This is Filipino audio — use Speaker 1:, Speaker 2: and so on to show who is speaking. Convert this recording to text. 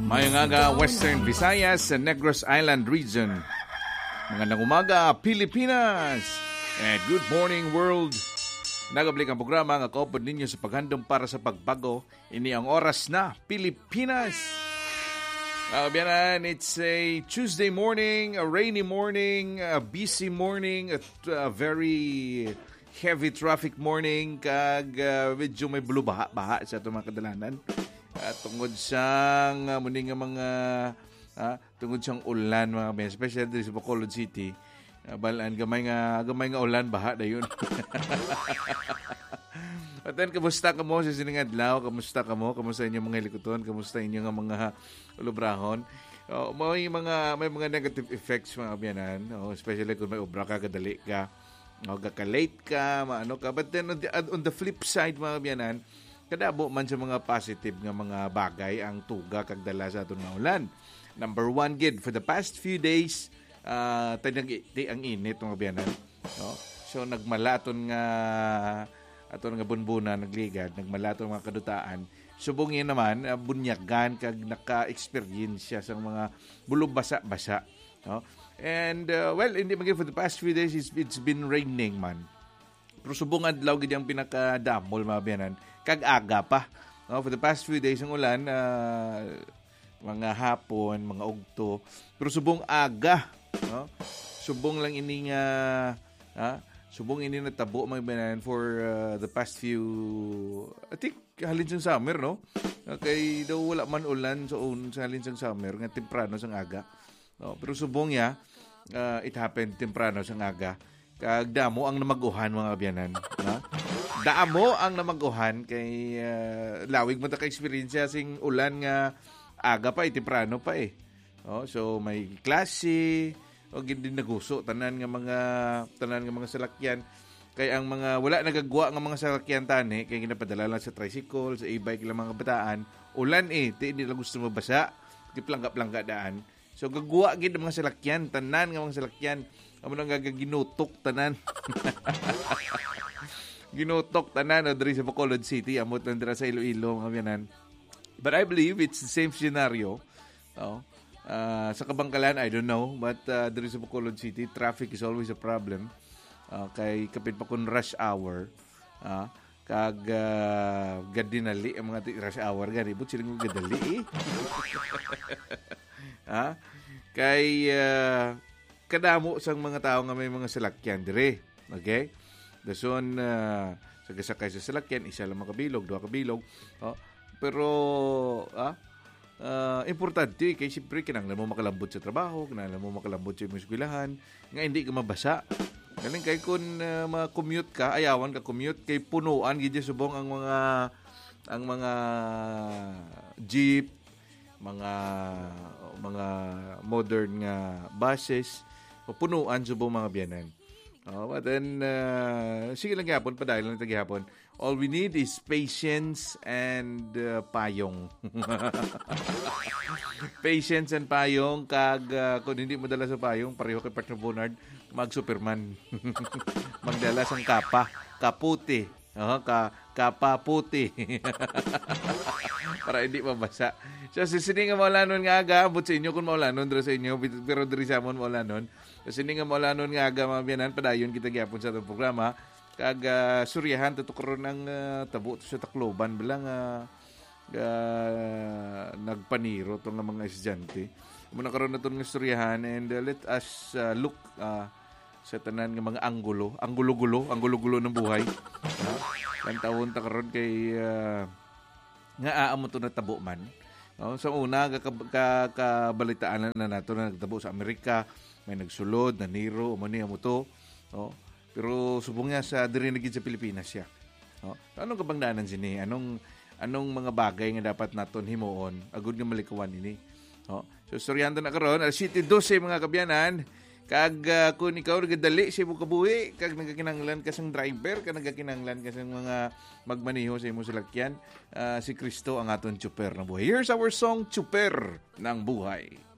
Speaker 1: Mayong aga, Western Visayas sa Negros Island region. Magandang umaga, Pilipinas! And good morning, world! Nagablik ang programa nga kaupod ninyo sa paghandong para sa pagbago. Ini ang oras na Pilipinas! Kabiyanan, it's a Tuesday morning, a rainy morning, a busy morning, a very heavy traffic morning, kag medyo may bulubaha-baha sa itong mga kadalanan. Tungod siyang muning nga mga tungod siyang ulan mga men, especially sa Bacolod City. Balaan gamay nga ulan baha dayon. Patan, kamusta ka mo sa sining adlaw? Kamusta ka mo? Kamusta inyong mga likuton? Kamusta inyong mga lubrahon? May mga negative effects mga biyanan, especially kung may obra ka, kadali ka, gaka-late ka, maano ka. But then on the flip side mga biyanan, kadabo man sa mga positive nga mga bagay ang tuga kag dala sa aton nga ulan. Number one, gid, for the past few days, ang init mga biyanan. No? So nagmalaton nga aton nga bunbunan nagligad, nagmalaton mga kadutaan. Subungin naman bunyagan kag naka-experience siya sa mga bulog basa-basa. No? And hindi man for the past few days it's been raining man. Pero subong adlaw gid ang pinaka-damol mga biyanan. Kag aga pa. No? For the past few days ang ulan, mga hapon, mga ugto. Pero subong aga. No? Subong lang ini nga subong ini natabo mga biyanan for the past few, I think halin sang summer, no? Kay daw wala man ulan sa halin sang summer nga temprano sang aga. No? Pero subong ya, it happened temprano sang aga. Kag damo ang namaguhan mga biyanan. Damo ang namaguhan kay lawig mo ta ka-experience sing ulan nga aga pa temprano pa eh. So may klase o gindi naguso tanan nga mga salakyan kay ang mga wala nagagwa nga mga salakyan tani kay ginapadala lang sa tricycle, sa e-bike lang mga bataan. Ulan di nila gusto mabasa, kiplangga-plangga daan. So gagwa gid mga salakyan, tanan nga mga salakyan amo nang ginutok tanan. Ginutok tanan diri sa Bacolod City, amot lang dira sa Iloilo mga biyanan. But I believe it's the same scenario. Sa Kabangkalan, I don't know, but diri sa Bacolod City, traffic is always a problem. Kay kapit pa kun rush hour, kag gadinali ang mga rush hour gani but sila ng gadali kay kadamo sang mga tao nga may mga salakyan dire. Okay? Dason sagasakay sa salakyan, isa lang makabilog, duha kabilog. Pero importante kay siyempre kinahanglan mo makalambot sa trabaho, kinahanglan mo makalambot sa imong eskwelahan, nga hindi ka mabasa. Galing kay kun ma-commute ka, ayawan ka commute kay punuan gid subong ang mga jeep, mga modern nga buses, punuan subong mga biyanan. But then sige lang gyapon padaylo lang gyapon. All we need is patience and payong. Patience and payong kag kung hindi mo dala sa payong pareho kay Partner Bonard mag-Superman. Magdala sang kaputi. Kapa puti. Para hindi mabasa. So sini nga maulanon nga aga, but sa inyo kung maulanon dira sa inyo, pero diri sa amon maulanon. So sini nga maulanon nga aga mga biyanan, padayon kita gyapon sa atong programa. Kag suryahan tutukaron ang tabo sa Tacloban bilang nagpaniro tong mga estudyante. Muna karon naton nga suryahan and let us look sa tanan nga mga anggulo-gulo ng buhay. Kan taon ta karon kay nga aamo to na tabo man. Sa una kabalitaan na nato na nagtabo sa Amerika, may nagsulod, naniro, umani amo to. Pero subong niya sa diri na gid sa Pilipinas siya. Anong kabangdanan sini? Anong mga bagay nga dapat naton himuon agud nga malikawan ini? So storyando na karon, City 12 mga kabyanan. Kag kung ikaw nagadali sa imong kabuhi, kag nagakinanglan ka sang driver, kag nagakinanglan ka sang mga magmaneho sa imong salakyan, si Kristo ang aton tsuper ng buhay. Here's our song, Tsuper ng Buhay.